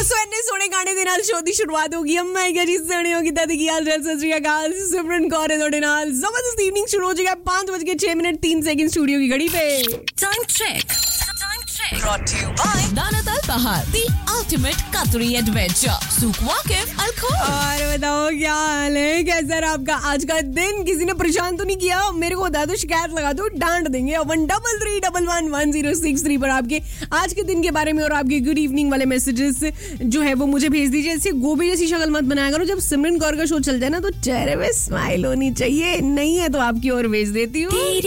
ਸਵੇਰੇ ਸੋਹਣੇ ਗਾਣੇ ਦੇ ਨਾਲ ਸ਼ੋਅ ਦੀ ਸ਼ੁਰੂਆਤ ਹੋ ਗਈ। ਮੈਂ ਕਿਹਾ ਜੀ ਸੋਹਣੇ ਹੋ ਕਿੱਦਾਂ ਦੀ ਹਾਲ ਚਾਲ? ਸਤਿ ਸ਼੍ਰੀ ਅਕਾਲ, ਸਿਮਰਨ ਕੌਰ ਹੈ ਤੁਹਾਡੇ ਨਾਲ। ਜ਼ਬਰਦਸਤ इवनिंग शुरू हो चुका है। 5:06 स्टूडियो की घड़ी पे Time check. Brought to you by Danat Al Bahar, the ultimate Qatari adventure. Souk Waqif Al Khor. और बताओ क्या हाल है, कैसा रहा आपका आज का दिन? किसी ने परेशान तो नहीं किया? मेरे को बता दो, शिकायत लगा दो, डांट देंगे। 1331111063 पर आपके आज के दिन के बारे में और आपके गुड इवनिंग वाले मैसेजेस जो है वो मुझे भेज दीजिए। ऐसे गोभी जैसी शक्ल मत बनाया करो। जब सिमरन कौर का शो चल जाए ना तो चेहरे पे स्माइल होनी चाहिए। नहीं है तो आपकी ओर भेज देती हूँ।